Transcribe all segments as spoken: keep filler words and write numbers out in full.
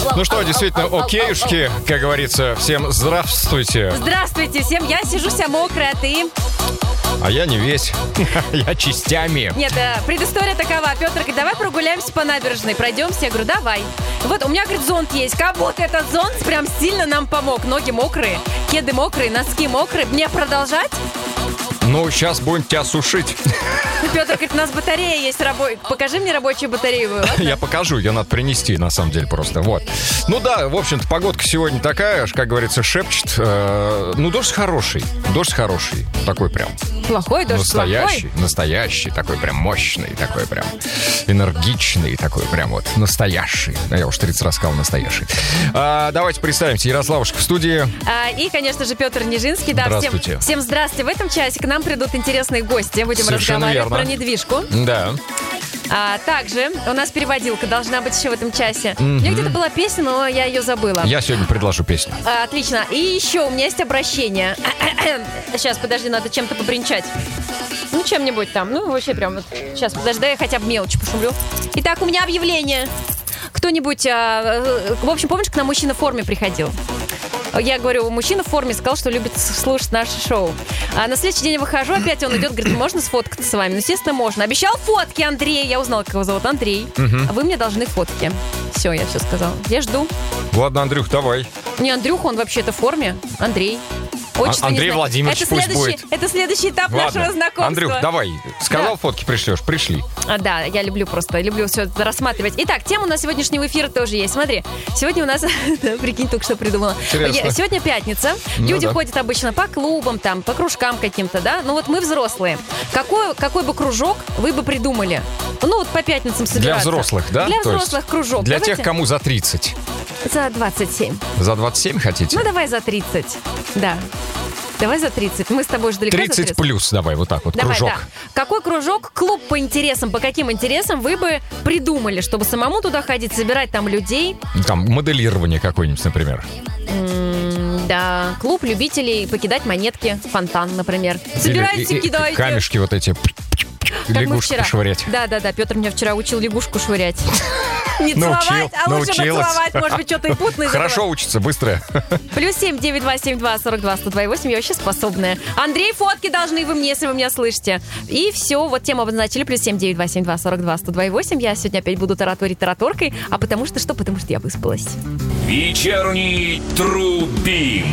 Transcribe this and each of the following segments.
Ну что, действительно, окейушки, как говорится. Всем здравствуйте. Здравствуйте всем. Я сижу вся мокрая, а ты? А я не весь. Я частями. Нет, предыстория такова. Петр говорит, давай прогуляемся по набережной, пройдемся. Я говорю, давай. Вот у меня, говорит, зонт есть. Как будто этот зонт прям сильно нам помог. Ноги мокрые, кеды мокрые, носки мокрые. Мне продолжать? Ну, сейчас будем тебя сушить. Петр говорит, у нас батарея есть рабочая. Покажи мне рабочую батарею. Ладно? Я покажу, ее надо принести, на самом деле, просто. Вот. Ну да, в общем-то, погодка сегодня такая, как говорится, шепчет. Э, ну, дождь хороший. Дождь хороший. Такой прям. Плохой дождь, настоящий, плохой? Настоящий, такой прям мощный, такой прям энергичный, такой прям вот настоящий. Я уж тридцать раз сказал настоящий. А, давайте представимся. Ярославушка в студии. А, и, конечно же, Петр Нижинский. Да, здравствуйте. Всем, всем здравствуйте. В этом часе к нам придут интересные гости. Будем совершенно разговаривать верно. про недвижку. Да. А, также у нас переводилка должна быть еще в этом часе. Mm-hmm. У меня где-то была песня, но я ее забыла. Я сегодня предложу песню. А, отлично. И еще у меня есть обращение. Сейчас, подожди, надо чем-то побренчать. Ну, чем-нибудь там. Ну, вообще прям вот. Сейчас, подожди, я хотя бы мелочь пошумлю. Итак, у меня объявление. Кто-нибудь... А, в общем, помнишь, к нам мужчина в форме приходил? Я говорю, мужчина в форме сказал, что любит слушать наше шоу. А на следующий день я выхожу, опять он идет, говорит, можно сфоткаться с вами? Ну, естественно, можно. Обещал фотки, Андрей. Я узнала, как его зовут, Андрей. Угу. А вы мне должны фотки. Все, я все сказала. Я жду. Ладно, Андрюх, давай. Не Андрюха, он вообще-то в форме. Андрей. Отчество Андрей не Владимирович, это пусть будет. Это следующий этап Ладно. нашего знакомства. Андрюх, давай. Сказал, да. Фотки пришлешь, пришли. А, да, я люблю просто, люблю все это рассматривать. Итак, тема у нас сегодняшнего эфира тоже есть. Смотри, сегодня у нас, да, прикинь, только что придумала. Интересно. Сегодня пятница. Ну, Люди да. ходят обычно по клубам, там, по кружкам каким-то, да? Ну вот мы взрослые. Какой, какой бы кружок вы бы придумали? Ну вот по пятницам собираться. Для взрослых, да? Для То взрослых кружок. Для Давайте. тех, кому за тридцать. За двадцать семь. За двадцать семь хотите? Ну давай за тридцать, да. Давай за тридцать. Мы с тобой же далеко за тридцать плюс, давай, вот так вот, давай, кружок. Да. Какой кружок, клуб по интересам, по каким интересам вы бы придумали, чтобы самому туда ходить, собирать там людей? Там моделирование какое-нибудь, например. М-м, да, клуб любителей покидать монетки, фонтан, например. Собирайте, Или, кидайте. Камешки вот эти, лягушку швырять. Да-да-да, Петр меня вчера учил лягушку швырять. Не Научил, целовать, а лучше научилась. поцеловать. Может быть, что-то и путное. Хорошо учится, быстро. Плюс семь девять два семь два сорок два сто два восемь. Я вообще способная. Андрей, фотки должны вы мне, если вы меня слышите. И все, вот тему обозначили. Плюс семь девять два семь два сорок два сто два восемь. Я сегодня опять буду тараторить тараторкой. А потому что что? Потому что я выспалась. Вечерний Трубим.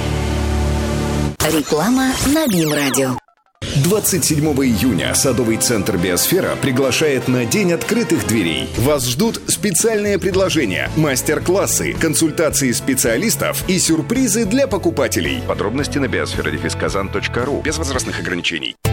Реклама на Бим-радио. двадцать седьмого июня Садовый центр «Биосфера» приглашает на День открытых дверей. Вас ждут специальные предложения, мастер-классы, консультации специалистов и сюрпризы для покупателей. Подробности на биосфера дефис казан точка ру. Без возрастных ограничений.